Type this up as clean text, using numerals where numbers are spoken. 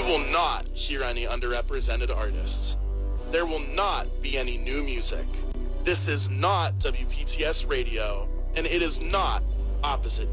will not hear any underrepresented artists. There will not be any new music. This is not WPTS Radio, and it is not Opposite